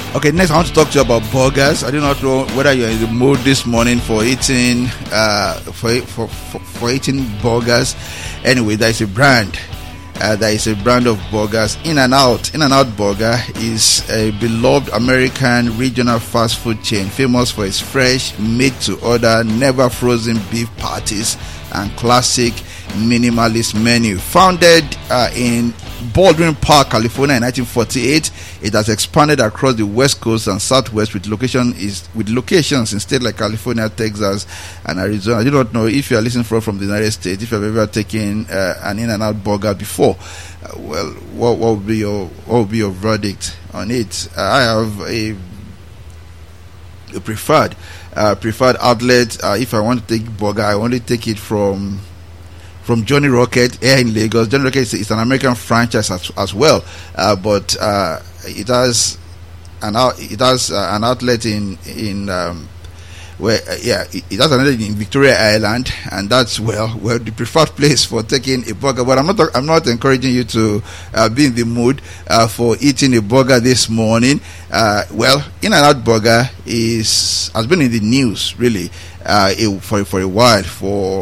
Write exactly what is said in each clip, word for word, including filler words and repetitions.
Okay, next I want to talk to you about burgers. I do not know whether you're in the mood this morning for eating uh, for, for for for eating burgers. Anyway, there is a brand. Uh, there is a brand of burgers. In-N-Out. In-N-Out Burger is a beloved American regional fast food chain famous for its fresh, made-to-order, never frozen beef patties and classic minimalist menu. Founded uh, in Baldwin Park, California in nineteen forty-eight, it has expanded across the West Coast and Southwest with location is with locations in states like California, Texas, and Arizona. I do not know if you are listening from, from the United States, if you have ever taken uh, an In-N-Out burger before. Uh, well, what, what would be your what would be your verdict on it? Uh, I have a, a preferred uh, preferred outlet. Uh, if I want to take burger, I only take it from. From Johnny Rocket here in Lagos. Johnny Rocket is, is an American franchise as, as well, uh, but uh, it has an out, it has uh, an outlet in in um, where uh, yeah it, it has an outlet in Victoria Island, and that's well well the preferred place for taking a burger. But I'm not I'm not encouraging you to uh, be in the mood uh, for eating a burger this morning. Uh, well, In-N-Out Burger is has been in the news really uh, it, for for a while for.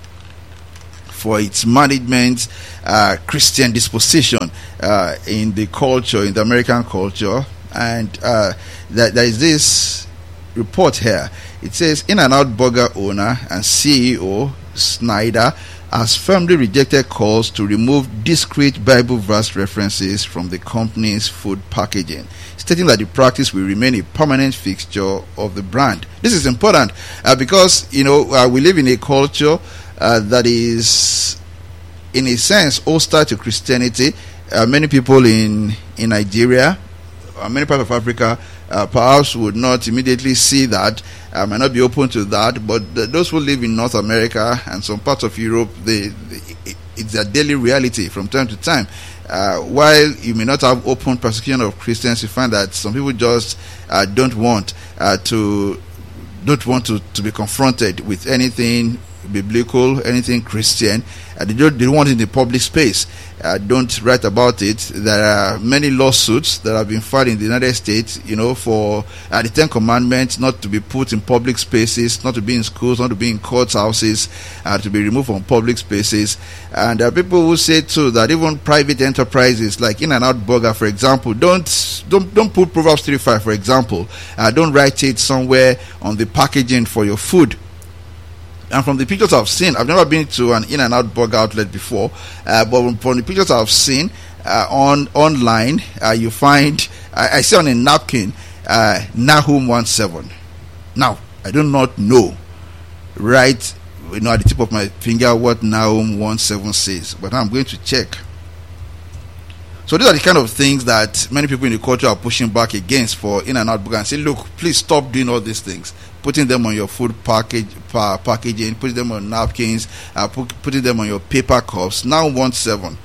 for its management uh, Christian disposition uh, in the culture, in the American culture. And uh, that there is this report here. It says In-N-Out Burger owner and C E O Snyder has firmly rejected calls to remove discrete Bible verse references from the company's food packaging, stating that the practice will remain a permanent fixture of the brand. This is important uh, because, you know, uh, we live in a culture Uh, that is, in a sense, hostile to Christianity. Uh, many people in in Nigeria, uh, many parts of Africa, uh, perhaps would not immediately see that, uh, might not be open to that. But the, those who live in North America and some parts of Europe, they, they, it's their daily reality from time to time. Uh, while you may not have open persecution of Christians, you find that some people just uh, don't want uh, to don't want to, to be confronted with anything biblical, anything Christian. Uh, they don't they don't want it in the public space. Uh, don't write about it. There are many lawsuits that have been filed in the United States, you know, for uh, the Ten Commandments not to be put in public spaces, not to be in schools, not to be in courts houses, uh, to be removed from public spaces. And there are people who say too that even private enterprises like In-N-Out Burger, for example, don't don't don't put Proverbs three five, for example. Uh, don't write it somewhere on the packaging for your food. And from the pictures I've seen, I've never been to an In-N-Out Burger outlet before, uh, but from the pictures I've seen uh, on online, uh, you find, I, I see on a napkin, uh, Nahum one seven. Now, I do not know, right, you know, at the tip of my finger what Nahum one seven says, but I'm going to check. So these are the kind of things that many people in the culture are pushing back against for In-N-Out Burger and say, look, please stop doing all these things, putting them on your food package, pa- packaging, putting them on napkins, uh, put, putting them on your paper cups. Now one seven,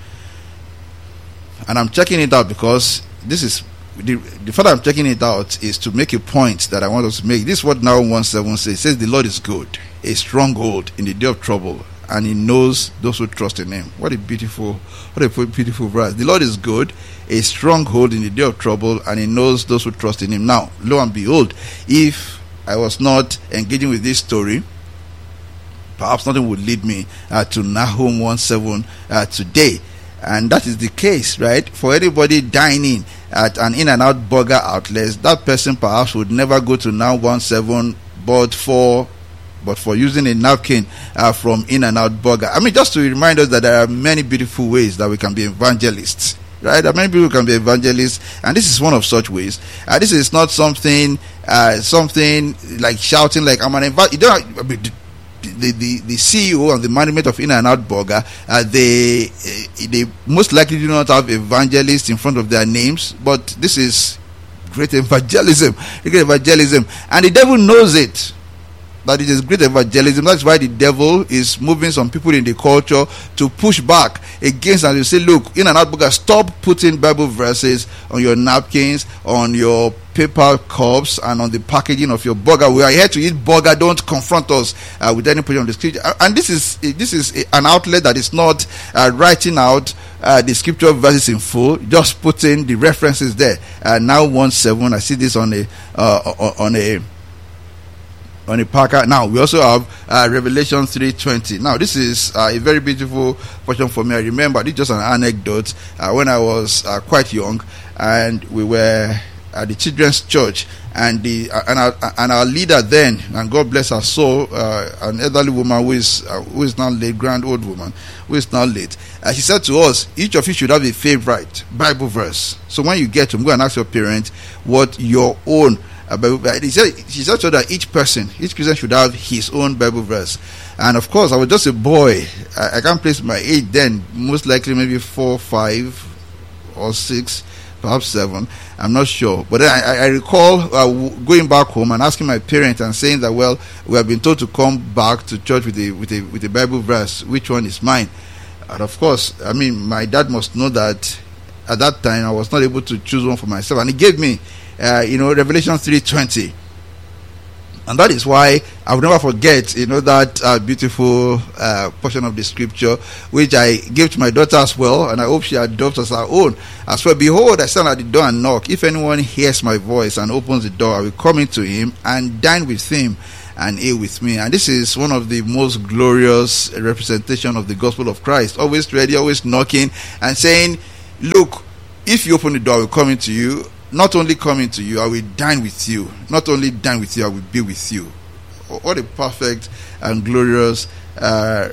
and I'm checking it out because this is the, the fact I'm checking it out is to make a point that I want us to make. This is what Now one seven says. It says the Lord is good, a stronghold in the day of trouble, and He knows those who trust in Him. What a beautiful, what a beautiful verse. The Lord is good, a stronghold in the day of trouble, and He knows those who trust in Him. Now, lo and behold, if I was not engaging with this story, perhaps nothing would lead me uh, to Nahum one seven uh, today. And that is the case, right? For anybody dining at an In-N-Out Burger outlet, that person perhaps would never go to Nahum one seven, but for but for using a napkin uh, from In-N-Out Burger. I mean, just to remind us that there are many beautiful ways that we can be evangelists, right? There are many people who can be evangelists, and this is one of such ways. Uh, this is not something, uh, something like shouting like I'm an evangelist. You don't have, I mean, the, the, the C E O and the management of In-N-Out Burger, uh, they uh, they most likely do not have evangelists in front of their names, but this is great evangelism, great evangelism, and the devil knows it. That it is great evangelism. That's why the devil is moving some people in the culture to push back against and to say, look, In-N-Out Burger, stop putting Bible verses on your napkins, on your paper cups, and on the packaging of your burger. We are here to eat burger. Don't confront us uh, with any portion of the scripture. And this is this is an outlet that is not uh, writing out uh, the scripture verses in full, just put in the references there. Uh, now one seven, I see this on a uh, on a on a Parker. Now we also have uh, Revelation three twenty. Now this is uh, a very beautiful portion for me. I remember this is just an anecdote. Uh, when I was uh, quite young, and we were at the children's church, and the uh, and our and our leader then, and God bless her soul, uh, an elderly woman who is uh, who is now late, grand old woman who is now late. Uh, she said to us, each of you should have a favorite Bible verse. So when you get home, go and ask your parents what your own Uh, Bible, he said, she said so that each person, each Christian should have his own Bible verse. And of course, I was just a boy. I, I can't place my age then. Most likely, maybe four, five, or six, perhaps seven. I'm not sure. But then I, I recall uh, going back home and asking my parents and saying that, well, we have been told to come back to church with a with a with a Bible verse. Which one is mine? And of course, I mean, my dad must know that at that time I was not able to choose one for myself, and he gave me. Uh, you know, Revelation three twenty, and that is why I will never forget, you know, that uh, beautiful uh, portion of the scripture which I gave to my daughter as well, and I hope she adopts as her own. As well, behold, I stand at the door and knock. If anyone hears my voice and opens the door, I will come into him and dine with him, and he with me. And this is one of the most glorious representation of the gospel of Christ. Always ready, always knocking, and saying, "Look, if you open the door, I will come into you." Not only coming to you, I will dine with you. Not only dine with you, I will be with you. What a perfect and glorious uh,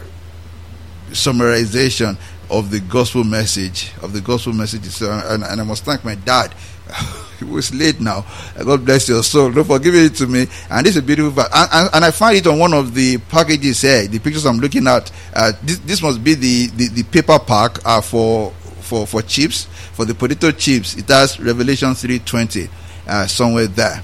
summarization of the gospel message. Of the gospel message. And, and I must thank my dad. It was late now. God bless your soul. Don't forgive it to me. And this is a beautiful. And, and, and I find it on one of the packages here. The pictures I'm looking at. Uh, this, this must be the, the, the paper pack uh, for for for chips. For the potato chips, it has Revelation three twenty uh, somewhere there.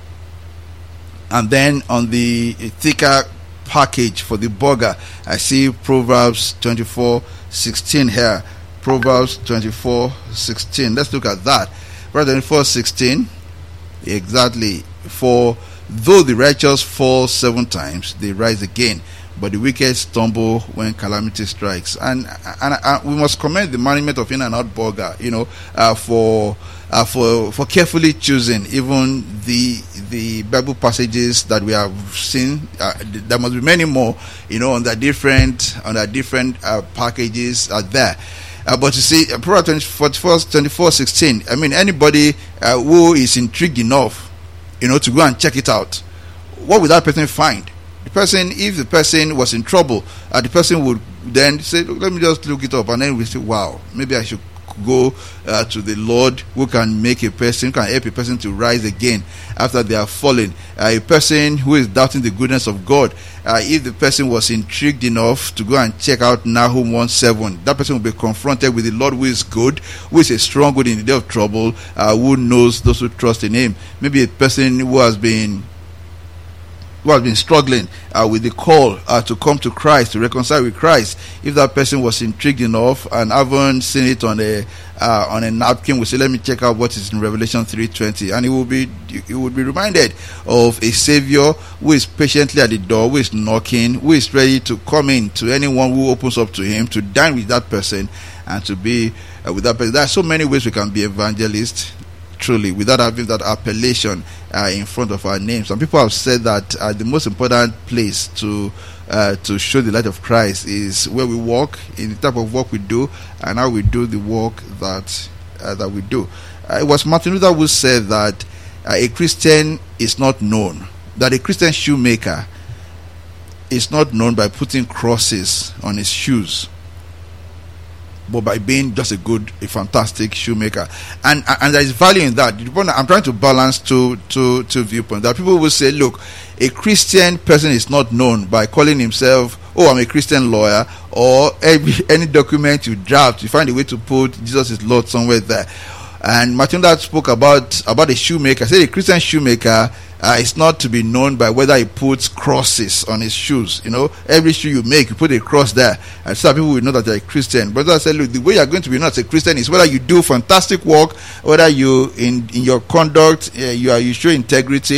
And then on the thicker package for the burger, I see Proverbs twenty-four sixteen here. Proverbs twenty-four sixteen. Let's look at that. Proverbs twenty-four sixteen. Exactly. For though the righteous fall seven times, they rise again, but the wicked stumble when calamity strikes. And and, and we must commend the management of In-N-Out Burger, you know, uh, for uh, for for carefully choosing even the the Bible passages that we have seen. Uh, there must be many more, you know, on the different on the different uh, packages are there. Uh, but you see, uh, Proverbs twenty-four sixteen. I mean, anybody uh, who is intrigued enough, you know, to go and check it out, what would that person find? The person, if the person was in trouble, uh, the person would then say, let me just look it up, and then we say, wow, maybe I should go uh, to the Lord who can make a person, who can help a person to rise again after they have fallen. Uh, a person who is doubting the goodness of God, uh, if the person was intrigued enough to go and check out Nahum one seven, that person will be confronted with the Lord who is good, who is a strong good in the day of trouble, uh, who knows those who trust in him. Maybe a person who has been who has been struggling uh, with the call uh, to come to Christ, to reconcile with Christ. If that person was intrigued enough and haven't seen it on a uh, on a napkin, we say, let me check out what is in Revelation three twenty, and he will be he would be reminded of a Savior who is patiently at the door, who is knocking, who is ready to come in to anyone who opens up to him, to dine with that person, and to be uh, with that person. There are so many ways we can be evangelists, truly, without having that appellation uh, in front of our names. Some people have said that uh, the most important place to uh, to show the light of Christ is where we walk, in the type of work we do, and how we do the work that uh, that we do. Uh, it was Martin Luther who said that uh, a Christian is not known, that a Christian shoemaker is not known by putting crosses on his shoes, but by being just a good, a fantastic shoemaker. And and there is value in that. I'm trying to balance two, two, two viewpoints. That people will say, look, a Christian person is not known by calling himself, oh, I'm a Christian lawyer, or every, any document you draft, you find a way to put Jesus is Lord somewhere there. And Martin Luther spoke about, about a shoemaker. Said a Christian shoemaker Uh, it's not to be known by whether he puts crosses on his shoes. You know, every shoe you make, you put a cross there, and some people will know that you're a Christian. But I said, look, the way you're going to be known as a Christian is whether you do fantastic work, whether you in in your conduct uh, you are you show integrity,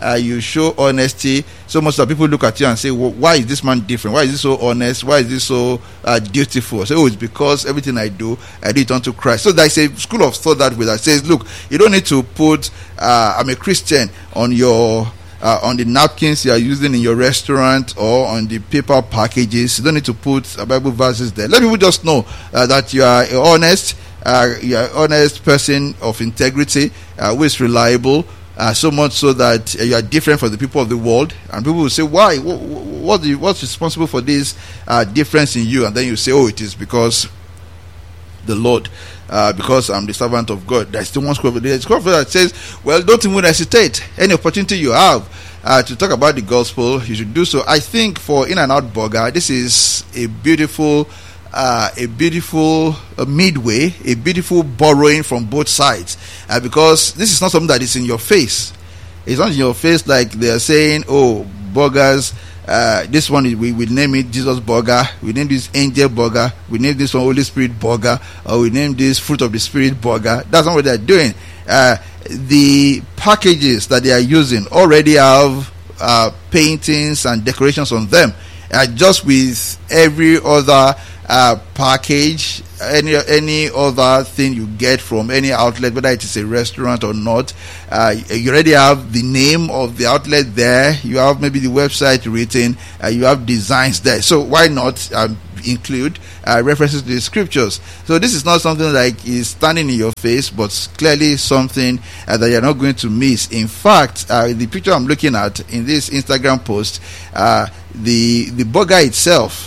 uh, you show honesty. So most of the people look at you and say, well, why is this man different? Why is this so honest? Why is this so uh, dutiful? So, oh, it's because everything I do, I do it unto Christ. So there's a school of thought that way that says, look, you don't need to put, uh, I'm a Christian on your Uh, on the napkins you are using in your restaurant or on the paper packages. You don't need to put uh, Bible verses there. Let people just know uh, that you are honest, uh, you are an honest person of integrity, uh, who is reliable, uh, so much so that uh, you are different from the people of the world. And people will say, why? What, what the, what's responsible for this uh, difference in you? And then you say, oh, it is because the Lord, uh, because I'm the servant of God. There's still one scripture that says, well, don't even hesitate. Any opportunity you have uh, to talk about the gospel, you should do so. I think for In-N-Out Burger, this is a beautiful uh, a beautiful uh, midway, a beautiful borrowing from both sides, uh, because this is not something that is in your face. It's not in your face like they are saying, oh, burgers, Uh, this one, we will name it Jesus Burger, we name this Angel Burger, we name this one Holy Spirit Burger, or we name this Fruit of the Spirit Burger. That's not what they're doing. Uh, the packages that they are using already have uh, paintings and decorations on them. Uh, just with every other uh, package, any any other thing you get from any outlet, whether it is a restaurant or not, uh, you already have the name of the outlet there. You have maybe the website written. Uh, you have designs there. So why not um, include uh, references to the scriptures? So this is not something like is standing in your face, but clearly something uh, that you're not going to miss. In fact, uh, the picture I'm looking at in this Instagram post, uh, the the burger itself,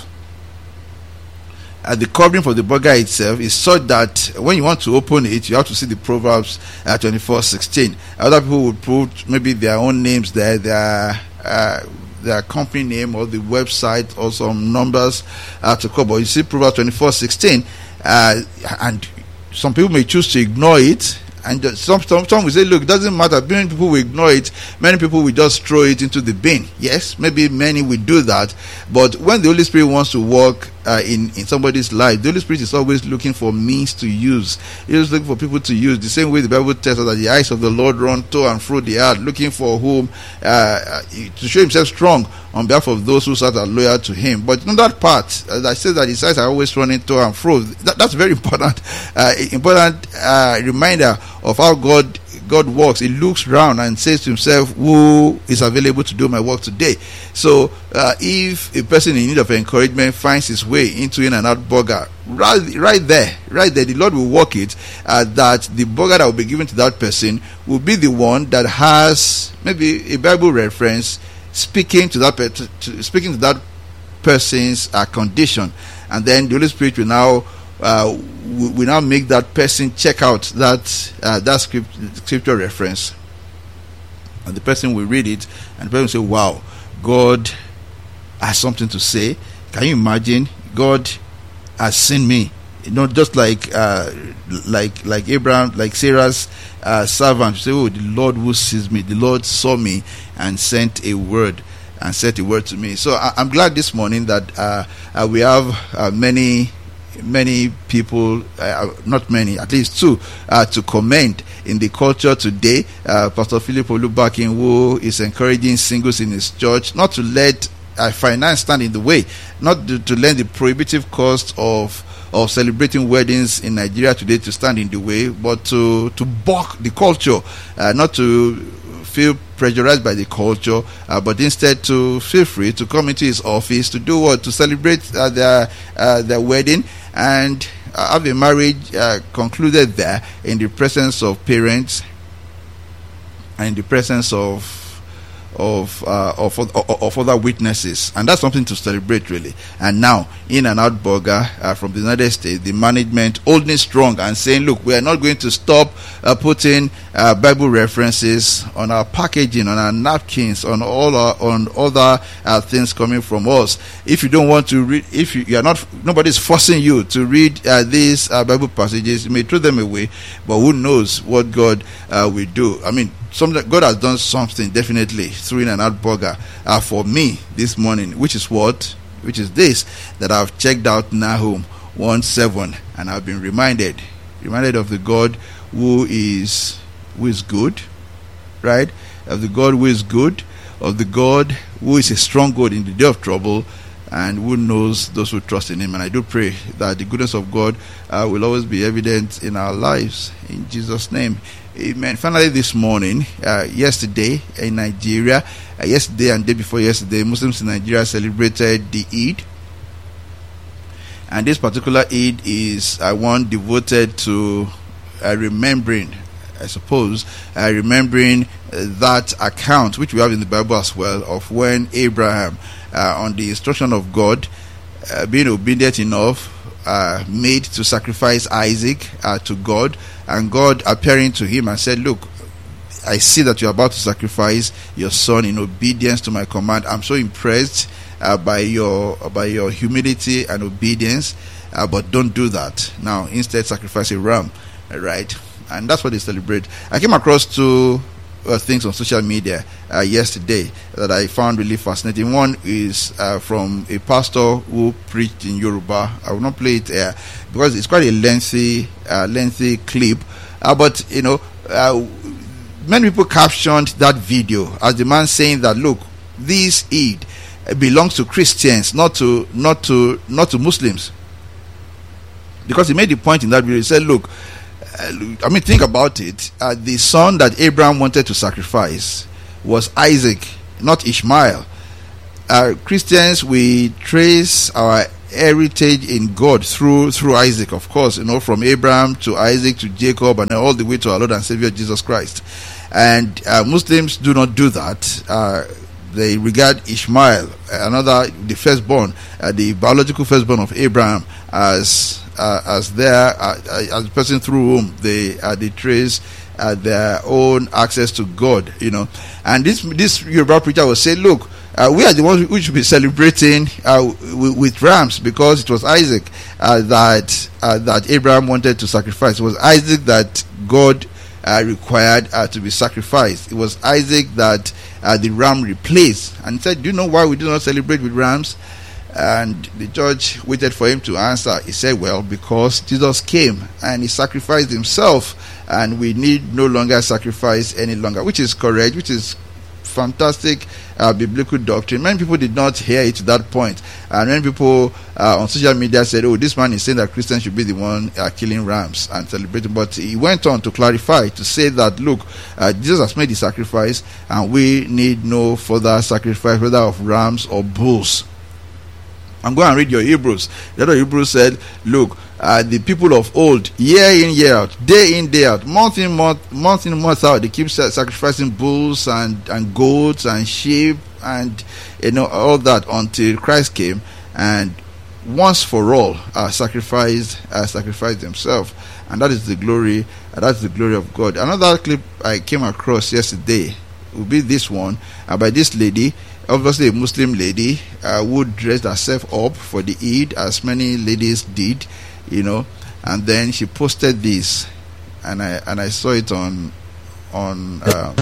Uh, the covering for the burger itself is such that when you want to open it, you have to see the Proverbs uh, twenty-four sixteen. Other people would put maybe their own names there, their uh, their company name or the website or some numbers uh, to cover. You see Proverbs twenty-four sixteen, uh, and some people may choose to ignore it. And some, some, some will say, look, it doesn't matter. Many people will ignore it. Many people will just throw it into the bin. Yes, maybe many will do that. But when the Holy Spirit wants to work uh, in, in somebody's life, the Holy Spirit is always looking for means to use. He's looking for people to use. The same way the Bible tells us that the eyes of the Lord run to and fro the earth, looking for whom uh, to show himself strong on behalf of those who are loyal to him. But in that part, as I said, that his eyes are always running to and fro. That, that's very important, uh, important uh, reminder of how God God works. He looks round and says to himself, who is available to do my work today? So uh, if a person in need of encouragement finds his way into In-N-Out Burger, right, right there, right there, the Lord will work it uh, that the burger that will be given to that person will be the one that has maybe a Bible reference speaking to that to, to, speaking to that person's uh, condition, and then the Holy Spirit will now uh, we, we now make that person check out that uh, that script, scripture reference, and the person will read it, and the person will say, wow, God has something to say. Can you imagine? God has seen me. You know, just like uh, like like Abraham, like Sarah's uh, servant, say, oh, the Lord who sees me, the Lord saw me and sent a word and sent a word to me. So I, I'm glad this morning that uh, uh, we have uh, many many people, uh, not many, at least two, uh, to commend in the culture today. Uh, Pastor Philip Olubakin, who is encouraging singles in his church not to let uh, finance stand in the way, not to, to let the prohibitive cost of of celebrating weddings in Nigeria today to stand in the way, but to to balk the culture, uh, not to feel pressurized by the culture, uh, but instead to feel free to come into his office to do what? To celebrate uh, their uh, their wedding and uh, have a marriage uh, concluded there in the presence of parents and in the presence of of uh, of, of of other witnesses, and that's something to celebrate, really. And now, In-N-Out Burger uh, from the United States, the management holding strong and saying, look, we are not going to stop uh, putting uh, Bible references on our packaging, on our napkins, on all our on other uh, things coming from us. If you don't want to read, if you, you are not, nobody is forcing you to read uh, these uh, Bible passages, you may throw them away, but who knows what God uh, will do. I mean, Some, God has done something definitely through In-N-Out Burger uh, for me this morning, which is what? Which is this, that I've checked out Nahum one seven, and I've been reminded, reminded of the God who is who is good, right? of the God who is good, of the God who is a strong God in the day of trouble, and who knows those who trust in him. And I do pray that the goodness of God uh, will always be evident in our lives. In Jesus' name, amen. Finally, this morning, uh, yesterday in Nigeria, uh, yesterday and day before yesterday, Muslims in Nigeria celebrated the Eid. And this particular Eid is uh, one devoted to uh, remembering, I suppose, uh, remembering uh, that account, which we have in the Bible as well, of when Abraham, uh, on the instruction of God, uh, being obedient enough, uh, made to sacrifice Isaac uh, to God, and God appearing to him and said, look, I see that you're about to sacrifice your son in obedience to my command. I'm so impressed uh, by your by your humility and obedience, uh, but don't do that. Now, instead, sacrifice a ram, right? And that's what they celebrate. I came across two uh, things on social media uh, yesterday that I found really fascinating. One is uh, from a pastor who preached in Yoruba. I will not play it here because it's quite a lengthy, uh, lengthy clip. Uh, but you know, uh, many people captioned that video as the man saying that, look, this Eid belongs to Christians, not to not to not to Muslims. Because he made the point in that video. He said, look, I mean, think about it. Uh, the son that Abraham wanted to sacrifice was Isaac, not Ishmael. Uh, Christians, we trace our heritage in God through through Isaac, of course, you know, from Abraham to Isaac to Jacob, and all the way to our Lord and Savior Jesus Christ. And uh, Muslims do not do that. Uh, they regard Ishmael, another, the firstborn, uh, the biological firstborn of Abraham, as Uh, as their uh, uh, as the person through whom they uh, they trace uh, their own access to God, you know. And this this Yoruba preacher will say, look, uh, we are the ones who should be celebrating uh, with, with rams, because it was Isaac uh, that uh, that Abraham wanted to sacrifice. It was Isaac that God uh, required uh, to be sacrificed. It was Isaac that uh, the ram replaced. And he said, do you know why we do not celebrate with rams? And the judge waited for him to answer. He said, well, because Jesus came and he sacrificed himself, and we need no longer sacrifice any longer, which is correct, which is fantastic uh, biblical doctrine. Many people did not hear it to that point. And many people uh, on social media said, oh, this man is saying that Christians should be the one uh, killing rams and celebrating. But he went on to clarify, to say that, look, uh, Jesus has made the sacrifice, and we need no further sacrifice, whether of rams or bulls. I'm going to read your Hebrews. The other Hebrews said, look, uh, the people of old, year in, year out, day in, day out, month in, month, month in, month out, they keep sacrificing bulls and, and goats and sheep and, you know, all that until Christ came and once for all uh, sacrificed, uh, sacrificed themselves. And that is the glory, uh, that's the glory of God. Another clip I came across yesterday will be this one uh, by this lady, obviously a Muslim lady, uh, who dressed herself up for the Eid, as many ladies did, you know, and then she posted this, and I and I saw it on on um,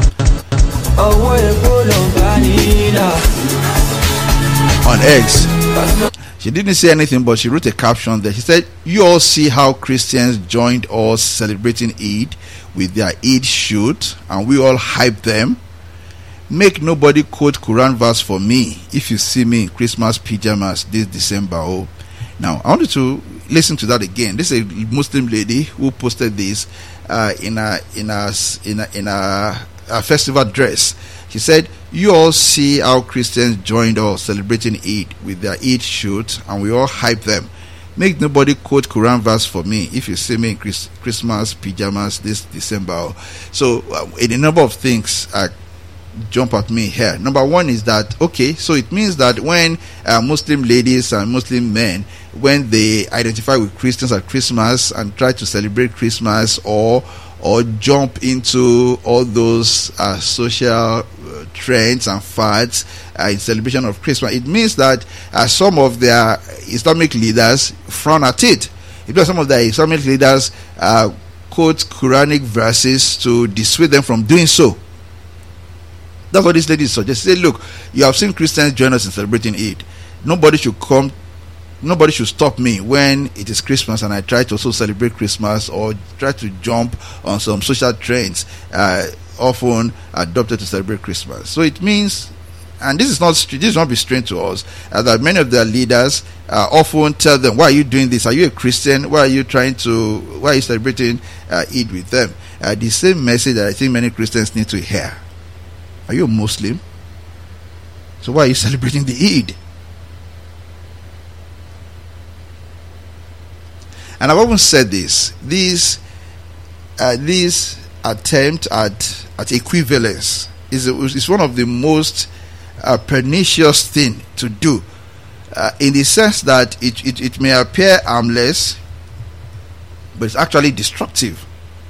on X. She didn't say anything, but she wrote a caption there. She said, "You all see how Christians joined us celebrating Eid with their Eid shoot, and we all hype them. Make nobody quote Quran verse for me if you see me in Christmas pajamas this December." Oh, now I want you to listen to that again. This is a Muslim lady who posted this uh, in a in a in a, in a, a festival dress. She said, "You all see how Christians joined us celebrating Eid with their Eid shoot, and we all hype them. Make nobody quote Quran verse for me if you see me in Chris, Christmas pajamas this December." Oh. So, uh, in a number of things, uh, jump at me here. Number one is that, okay, so it means that when uh, Muslim ladies and Muslim men, when they identify with Christians at Christmas and try to celebrate Christmas, or or jump into all those uh, social uh, trends and fads uh, in celebration of Christmas, it means that uh, some of their Islamic leaders frown at it. It means some of their Islamic leaders uh, quote Quranic verses to dissuade them from doing so. That's what this lady suggests. She said, look, you have seen Christians join us in celebrating Eid. Nobody should come, nobody should stop me when it is Christmas and I try to also celebrate Christmas, or try to jump on some social trends uh, often adopted to celebrate Christmas. So it means, and this is not this is not be strange to us, uh, that many of their leaders uh, often tell them, "Why are you doing this? Are you a Christian? Why are you trying to? Why are you celebrating uh, Eid with them?" Uh, the same message that I think many Christians need to hear. Are you a Muslim? So why are you celebrating the Eid? And I've often said this: these, uh, these attempt at at equivalence is is one of the most uh, pernicious thing to do, uh, in the sense that it, it it may appear harmless, but it's actually destructive.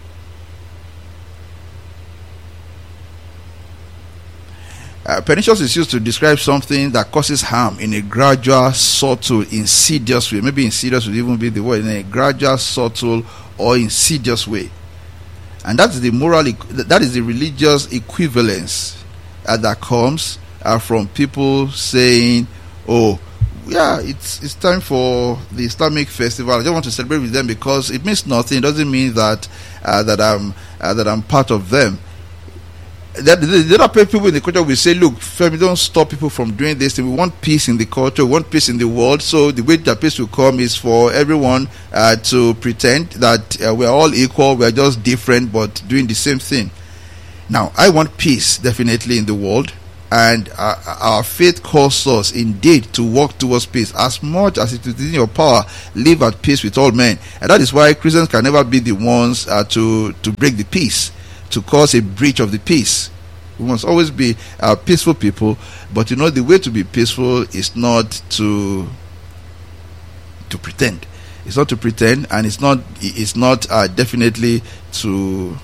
Uh, pernicious is used to describe something that causes harm in a gradual, subtle, insidious way. Maybe insidious would even be the word. In a gradual, subtle, or insidious way. And that's the moral, that is the religious equivalence uh, that comes uh, from people saying, "Oh, yeah, it's it's time for the Islamic festival. I just want to celebrate with them because it means nothing. It doesn't mean that uh, that I'm uh, that I'm part of them." The, the, the other people in the culture will say, "Look, Femi, don't stop people from doing this. We want peace in the culture. We want peace in the world. So the way that peace will come is for everyone uh, to pretend that uh, we're all equal. We're just different, but doing the same thing." Now, I want peace definitely in the world, and uh, our faith calls us indeed to work towards peace as much as it is in your power. Live at peace with all men, and that is why Christians can never be the ones uh, to to break the peace, to cause a breach of the peace. We must always be uh, peaceful people, but you know, the way to be peaceful is not to to pretend. It's not to pretend, and it's not it's not uh, definitely to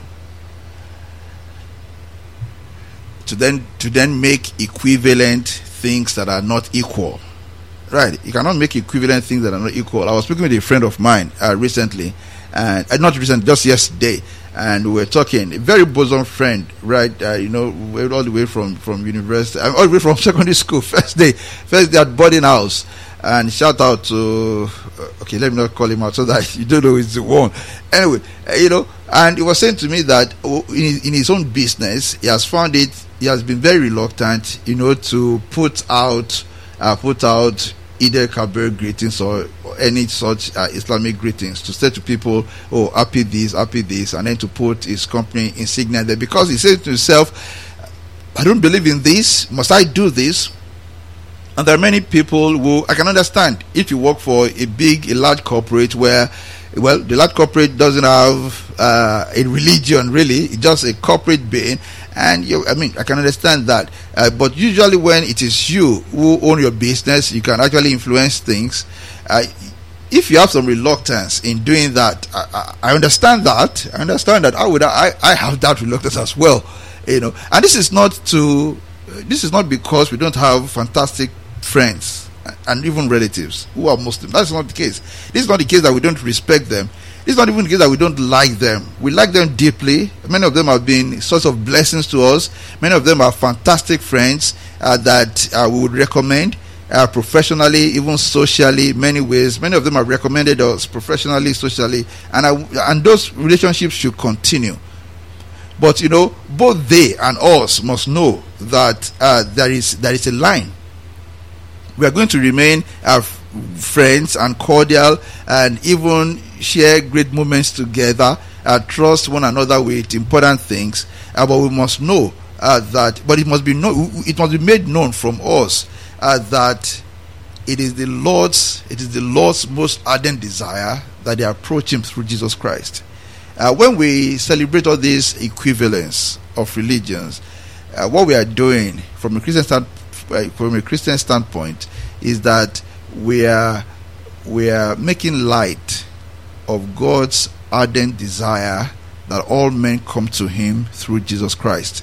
to then to then make equivalent things that are not equal. Right? You cannot make equivalent things that are not equal. I was speaking with a friend of mine uh, recently, and uh, not recently, just yesterday. And we were talking, a very bosom friend, right? Uh, you know, we're all the way from, from university, uh, all the way from secondary school, first day, first day at boarding house. And shout out to, uh, okay, let me not call him out so that you don't know it's the one. Anyway, uh, you know, and he was saying to me that oh, in, his, in his own business, he has found it, he has been very reluctant, you know, to put out, uh, put out Eid al-Kabir greetings or any such uh, Islamic greetings, to say to people, "Oh, happy this, happy this," and then to put his company insignia there, because he says to himself, "I don't believe in this. Must I do this?" And there are many people who, I can understand, if you work for a big, a large corporate where, well, the large corporate doesn't have uh, a religion really, it's just a corporate being. And you, I mean, I can understand that. Uh, but usually when it is you who own your business, you can actually influence things. Uh, if you have some reluctance in doing that, I, I, I understand that. I understand that. I would, I, I have that reluctance as well, you know. And this is not to, this is not because we don't have fantastic friends and even relatives who are Muslim. That's not the case. This is not the case that we don't respect them. It's not even the case that we don't like them. We like them deeply. Many of them have been source of blessings to us. Many of them are fantastic friends uh, that uh, we would recommend uh, professionally, even socially, many ways. Many of them have recommended us professionally, socially, and I, and those relationships should continue. But you know, both they and us must know that uh, there is there is a line. We are going to remain uh, friends and cordial, and even share great moments together, uh, trust one another with important things, uh, but we must know uh, that but it must be known, it must be made known from us uh, that it is the Lord's it is the Lord's most ardent desire that they approach him through Jesus Christ. Uh, when we celebrate all this equivalence of religions, uh, what we are doing from a Christian stand, uh, from a Christian standpoint is that we are we are making light of God's ardent desire that all men come to him through Jesus Christ.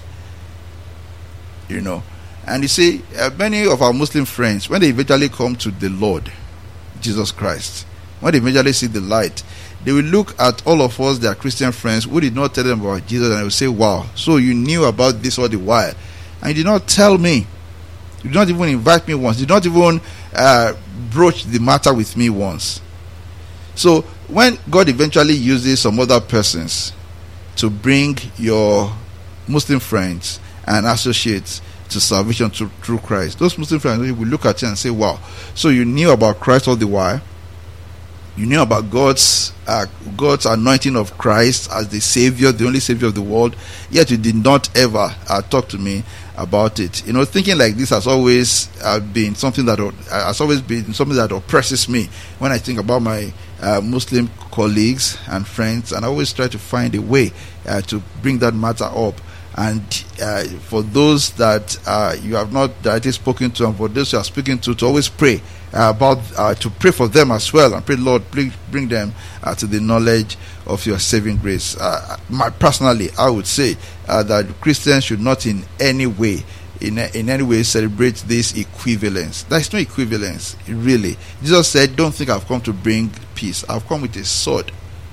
You know, and you see, uh, many of our Muslim friends, when they eventually come to the Lord Jesus Christ, when they eventually see the light, they will look at all of us, their Christian friends, who did not tell them about Jesus, and they will say, "Wow, so you knew about this all the while, and you did not tell me. You did not even invite me once. You did not even uh, broach the matter with me once." So when God eventually uses some other persons to bring your Muslim friends and associates to salvation through, through Christ. Those Muslim friends will look at you and say, wow, so you knew about Christ all the while. You knew about God's uh, God's anointing of Christ as the Savior, the only Savior of the world, yet you did not ever uh, talk to me about it. You know, thinking like this has always uh, been something that uh, has always been something that oppresses me when I think about my uh, Muslim colleagues and friends, and I always try to find a way uh, to bring that matter up. And uh, for those that uh, you have not directly spoken to, and for those you are speaking to, to always pray uh, about, uh, to pray for them as well, and pray, Lord, bring, bring them uh, to the knowledge of your saving grace. Uh, my personally, I would say uh, that Christians should not in any way, in in any way, celebrate this equivalence. There is no equivalence, really. Jesus said, "Don't think I've come to bring peace. I've come with a sword."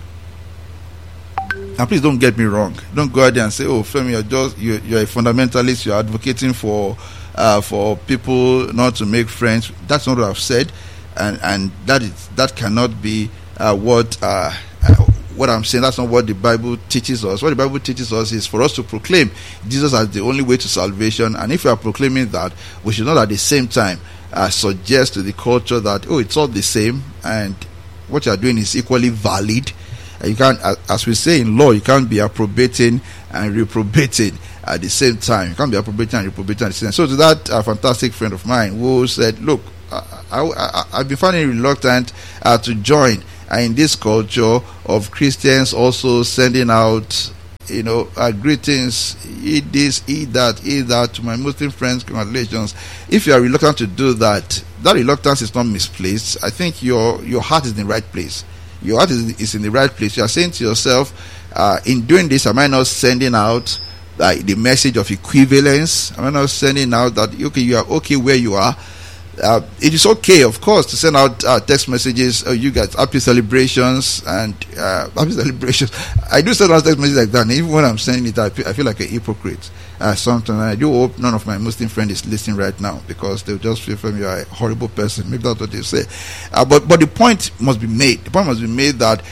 And please don't get me wrong. Don't go out there and say, "Oh, Femi, you're just you're, you're a fundamentalist. You're advocating for uh, for people not to make friends." That's not what I've said, and and that is that cannot be uh, what uh, uh, what I'm saying. That's not what the Bible teaches us. What the Bible teaches us is for us to proclaim Jesus as the only way to salvation. And if we are proclaiming that, we should not at the same time uh, suggest to the culture that, oh, it's all the same, and what you are doing is equally valid. You can't, as we say in law, you can't be approbating and reprobating at the same time. You can't be approbating and reprobating at the same time. So to that uh, fantastic friend of mine who said, look, I, I, I've been finding reluctant uh, to join uh, in this culture of Christians also sending out, you know, uh, greetings, eat this, eat that, eat that, to my Muslim friends, congratulations. If you are reluctant to do that, that reluctance is not misplaced. I think your, your heart is in the right place. Your heart is, is in the right place. You are saying to yourself, uh, in doing this, am I not sending out uh, the message of equivalence? Am I not sending out that, okay, you are okay where you are? Uh, it is okay, of course, to send out uh, text messages. Oh, you guys, happy celebrations and uh, happy celebrations. I do send out text messages like that, and even when I'm sending it, I feel, I feel like a hypocrite. Uh, sometimes I do hope none of my Muslim friends is listening right now, because they'll just feel from you are a horrible person. Maybe that's what they say. Uh, but but the point must be made. The point must be made that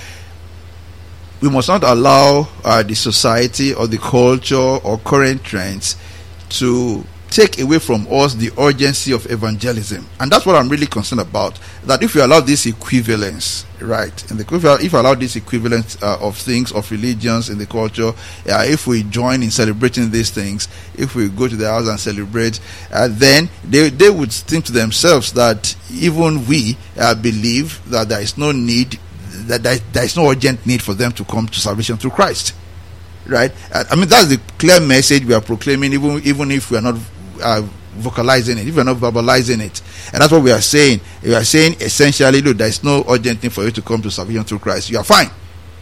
we must not allow uh, the society or the culture or current trends to take away from us the urgency of evangelism. And that's what I'm really concerned about, that if we allow this equivalence, right, and if we allow, if we allow this equivalence uh, of things, of religions in the culture, uh, if we join in celebrating these things, if we go to the house and celebrate, uh, then they, they would think to themselves that even we uh, believe that there is no need, that there, there is no urgent need for them to come to salvation through Christ. Right? I mean, that's the clear message we are proclaiming, even even if we are not uh, vocalizing it, if we are not verbalizing it. And that's what we are saying. We are saying essentially, look, there is no urgent thing for you to come to salvation through Christ. You are fine.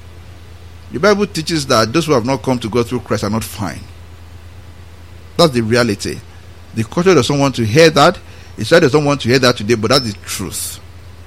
The Bible teaches that those who have not come to God through Christ are not fine. That's the reality. The culture doesn't want to hear that. Israel doesn't want to hear that today, but that's the truth.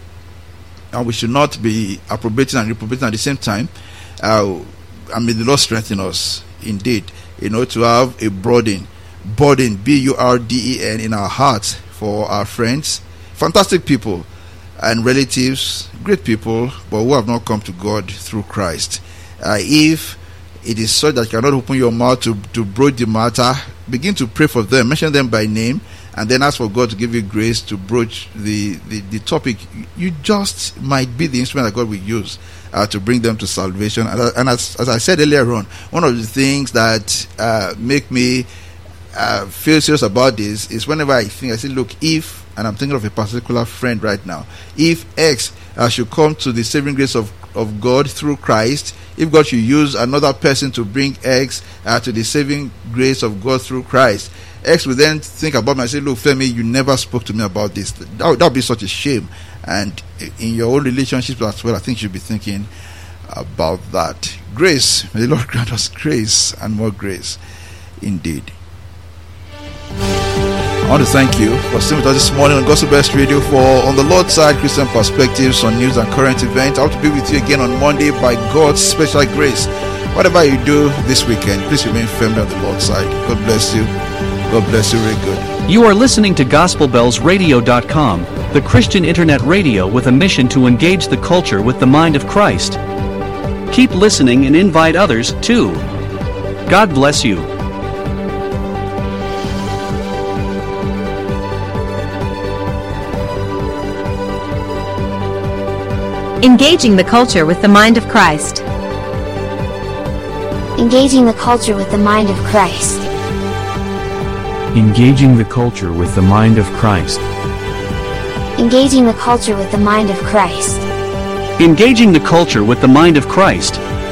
And we should not be approbating and reprobating at the same time. Uh, I mean, the Lord strengthen us, indeed, you know, to have a burden, burden, B U R D E N, in our hearts for our friends, fantastic people and relatives, great people, but who have not come to God through Christ. Uh, if it is so that you cannot open your mouth to, to broach the matter, begin to pray for them, mention them by name, and then ask for God to give you grace to broach the, the, the topic. You just might be the instrument that God will use uh, to bring them to salvation. And, and as, as I said earlier on, one of the things that uh, make me uh, feel serious about this is whenever I think, I say, look, if, and I'm thinking of a particular friend right now, if X uh, should come to the saving grace of, of God through Christ, if God should use another person to bring X uh, to the saving grace of God through Christ, X will then think about me and say, look, Femi, you never spoke to me about this. That would be such a shame. And in your own relationships as well, I think you should be thinking about that. Grace, may the Lord grant us grace and more grace indeed. I want to thank you for staying with us this morning on Gospel Best Radio for On the Lord's Side, Christian Perspectives on News and Current Events. I hope to be with you again on Monday by God's special grace. Whatever you do this weekend, please remain firmly on the Lord's side. God bless you. God bless you very good. You are listening to Gospel Bells Radio dot com, the Christian internet radio with a mission to engage the culture with the mind of Christ. Keep listening and invite others too. God bless you. Engaging the culture with the mind of Christ. Engaging the culture with the mind of Christ. Engaging the culture with the mind of Christ. Engaging the culture with the mind of Christ. Engaging the culture with the mind of Christ.